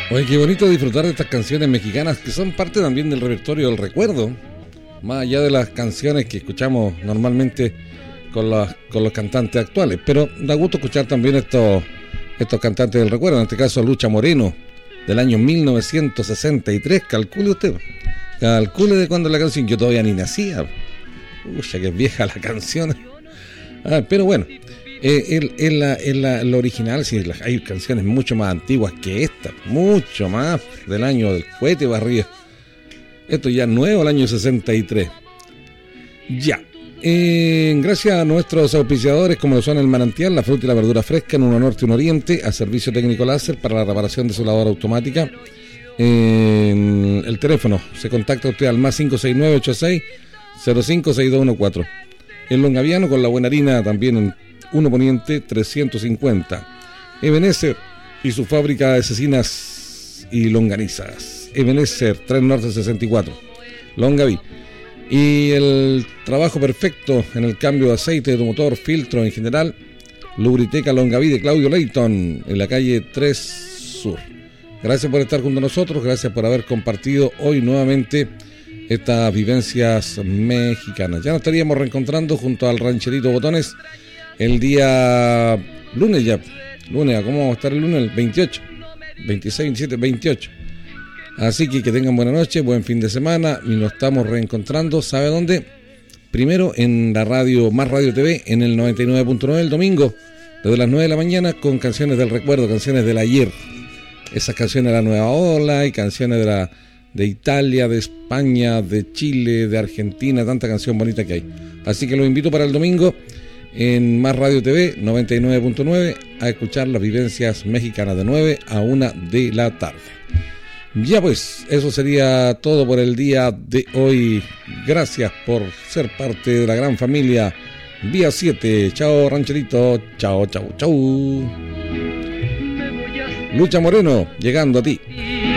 Oye, qué bonito disfrutar de estas canciones mexicanas que son parte también del repertorio del recuerdo, más allá de las canciones que escuchamos normalmente con los cantantes actuales, pero da gusto escuchar también estos cantantes del recuerdo, en este caso Lucha Moreno, del año 1963, calcule usted, calcule de cuándo la canción, yo todavía ni nacía, que es vieja la canción, pero bueno, el original, sí, hay canciones mucho más antiguas que esta, mucho más del año del cohete barriga. Esto ya es nuevo, el año 63. Ya. Gracias a nuestros auspiciadores, como lo son el Manantial, la fruta y la verdura fresca en uno norte y uno oriente, a servicio técnico láser para la reparación de su lavadora automática. El teléfono, se contacta usted al más 569-86-056214. El Longaviano con la buena harina también en 1 Poniente 350. Ebenezer y su fábrica de cecinas y longanizas. Ebenezer 3 Norte 64. Longaví. Y el trabajo perfecto en el cambio de aceite de tu motor, filtro en general. Lubriteca Longaví de Claudio Leighton en la calle 3 Sur. Gracias por estar junto a nosotros. Gracias por haber compartido hoy nuevamente estas vivencias mexicanas. Ya nos estaríamos reencontrando junto al Rancherito Botones el día lunes ya. Lunes, ¿cómo vamos a estar el lunes? El 28, 26, 27, 28. Así que tengan buena noche, buen fin de semana y nos estamos reencontrando, ¿sabe dónde? Primero en la radio, Más Radio TV, en el 99.9 el domingo, desde las 9 de la mañana con canciones del recuerdo, canciones del ayer. Esas canciones de la nueva ola y canciones de Italia, de España, de Chile, de Argentina, tanta canción bonita que hay. Así que los invito para el domingo en Más Radio TV 99.9 a escuchar las vivencias mexicanas de 9 a 1 de la tarde. Ya pues, eso sería todo por el día de hoy. Gracias por ser parte de la gran familia Vía 7. Chao Rancherito, chao, chao, chao. Lucha Moreno, llegando a ti.